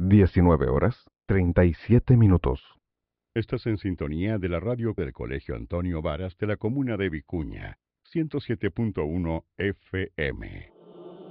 19 horas 37 minutos. Estás en sintonía de la radio del Colegio Antonio Varas de la comuna de Vicuña, 107.1 FM.